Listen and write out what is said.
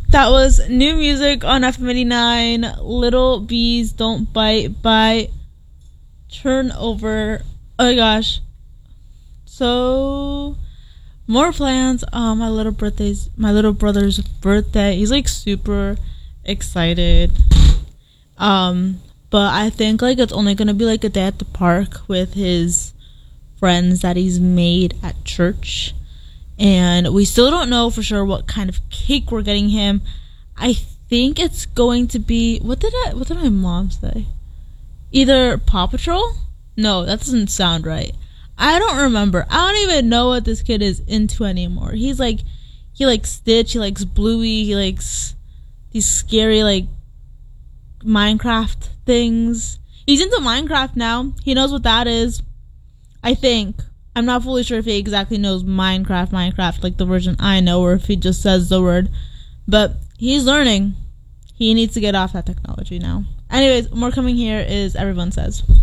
That was new music on FM89. Little Bees Don't Bite by Turnover. Oh my gosh. So more plans. My little brother's birthday. He's like super excited. But I think like it's only gonna be like a day at the park with his friends that he's made at church. And we still don't know for sure what kind of cake we're getting him. I think it's going to be, what did my mom say? Either Paw Patrol? No, that doesn't sound right. I don't remember. I don't even know what this kid is into anymore. He likes Stitch, he likes Bluey, he likes these scary like Minecraft things. He's into Minecraft now. He knows what that is. I think. I'm not fully sure if he exactly knows Minecraft, like the version I know, or if he just says the word. But he's learning. He needs to get off that technology now. Anyways, more coming here is Everyone Says.